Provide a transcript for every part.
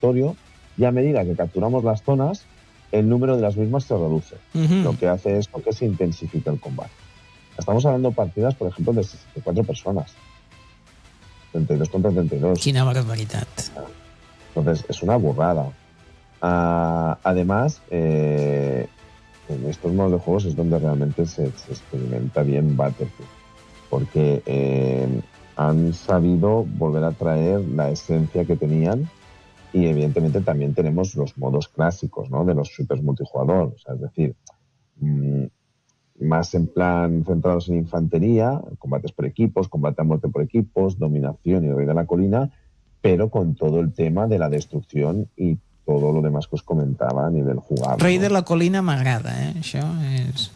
satisfactorio, y a medida que capturamos las zonas, el número de las mismas se reduce. Lo que hace es que se intensifica el combate. Estamos hablando de partidas, por ejemplo, de 64 personas. 32 contra 32. Quina barbaritat. Entonces, es una burrada. Además, en estos modos de juegos es donde realmente se experimenta bien Battlefield, porque han sabido volver a traer la esencia que tenían, y evidentemente también tenemos los modos clásicos, ¿no?, de los shooters multijugador, o sea, es decir, más en plan centrados en infantería, combates por equipos, combate a muerte por equipos, dominación y rey de la colina, pero con todo el tema de la destrucción y todo lo demás que os comentaba a nivel jugable. Rei ¿no? de la colina m'agrada, això és...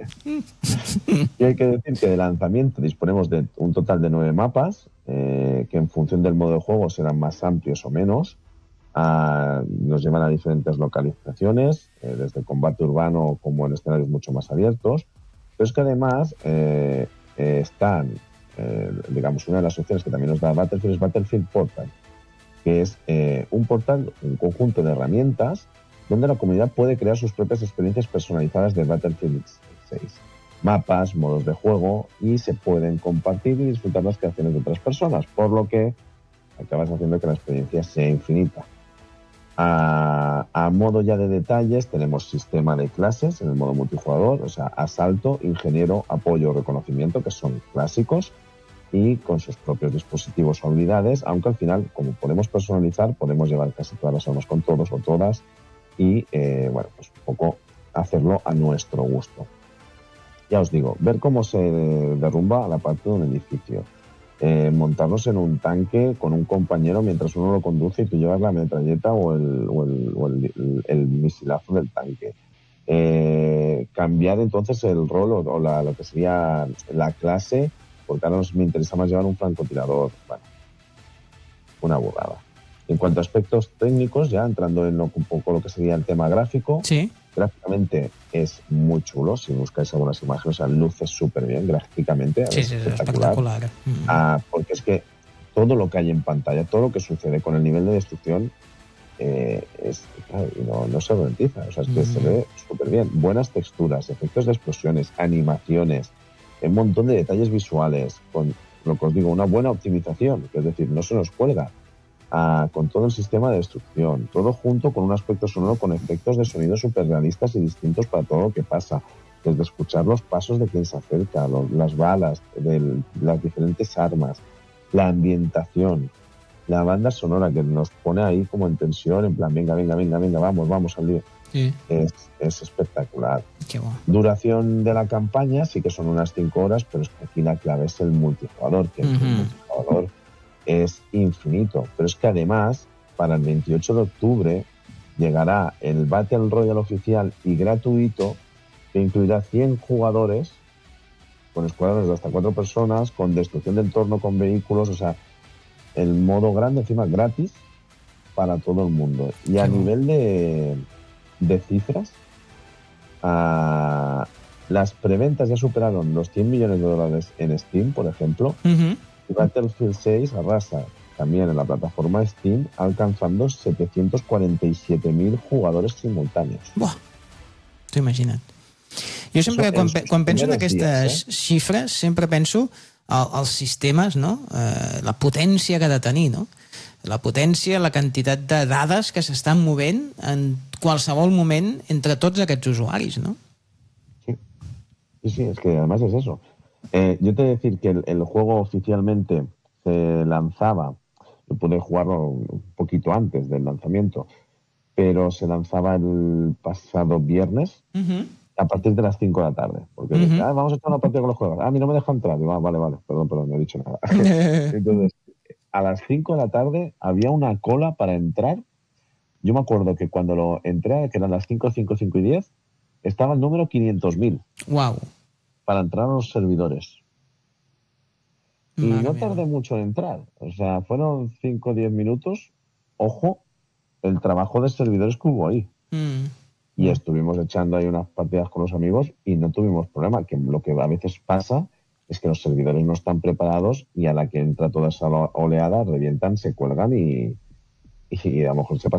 Y hay que decir que de lanzamiento disponemos de un total de 9 mapas, que en función del modo de juego serán más amplios o menos. Nos llevan a diferentes localizaciones, desde combate urbano como en escenarios mucho más abiertos. Pero es que además están, digamos, una de las opciones que también nos da Battlefield es Battlefield Portal, que es un portal, un conjunto de herramientas donde la comunidad puede crear sus propias experiencias personalizadas de Battlefield 6. Mapas, modos de juego, y se pueden compartir y disfrutar las creaciones de otras personas, por lo que acabas haciendo que la experiencia sea infinita. A modo ya de detalles, tenemos sistema de clases en el modo multijugador, o sea, asalto, ingeniero, apoyo, reconocimiento, que son clásicos, y con sus propios dispositivos o habilidades, aunque al final, como podemos personalizar, podemos llevar casi todas las armas con todos o todas, y bueno, pues un poco hacerlo a nuestro gusto. Ya os digo, ver cómo se derrumba la parte de un edificio, montarnos en un tanque con un compañero mientras uno lo conduce y tú llevas la metralleta o el misilazo del tanque. Cambiar entonces el rol o lo que sería la clase, porque ahora me interesa más llevar un francotirador. Bueno, una burrada. En cuanto a aspectos técnicos, ya entrando en un poco lo que sería el tema gráfico, sí. Gráficamente es muy chulo. Si buscáis algunas imágenes, o sea, luce súper bien gráficamente. Sí, es espectacular. Porque es que todo lo que hay en pantalla, todo lo que sucede con el nivel de destrucción, no se ralentiza. O sea, es que se ve súper bien. Buenas texturas, efectos de explosiones, animaciones, un montón de detalles visuales, con lo que os digo, una buena optimización, que es decir, no se nos cuelga. Con todo el sistema de destrucción, todo junto con un aspecto sonoro con efectos de sonido súper realistas y distintos para todo lo que pasa, desde escuchar los pasos de quien se acerca, las balas, las diferentes armas, la ambientación, la banda sonora que nos pone ahí como en tensión, en plan, venga, vamos al lío. Sí. Es espectacular. Qué bueno. Duración de la campaña sí que son unas 5 horas, pero es que aquí la clave es el multijugador, que el multijugador es infinito. Pero es que además, para el 28 de octubre llegará el Battle Royale oficial y gratuito, que incluirá 100 jugadores con escuadrones de hasta 4 personas, con destrucción de entorno, con vehículos, o sea, el modo grande encima gratis para todo el mundo. Y a nivel de cifras, las preventas ya superaron los $100 millones en Steam, por ejemplo. Y Battlefield 6 arrasa también en la plataforma Steam, alcanzando 747.000 jugadors simultànios. Buah, t'ho imagina't. Jo sempre, quan penso en aquestes xifres, sempre penso als sistemes, no? La potència que ha de tenir, no? La potència, la quantitat de dades que s'estan movent en qualsevol moment entre tots aquests usuaris, no? Sí, es que además es eso. Yo te voy a decir que el juego oficialmente se lanzaba, yo pude jugarlo un poquito antes del lanzamiento, pero se lanzaba el pasado viernes a partir de las 5 de la tarde. Porque vamos a echar una partida con los juegos. A mí no me deja entrar. Digo, vale, perdón, no he dicho nada. Entonces, a las 5 de la tarde había una cola para entrar. Yo me acuerdo que cuando lo entré, que eran las 5 y 10, estaba el número 500.000. ¡Wow! Para entrar a los servidores. Y no tardé mucho en entrar. O sea, fueron 5 o 10 minutos. Ojo, el trabajo de servidores que hubo ahí. Y estuvimos echando ahí unas partidas con los amigos y no tuvimos problema. Que lo que a veces pasa es que los servidores no están preparados y a la que entra toda esa oleada revientan, se cuelgan y y a lo mejor se pasa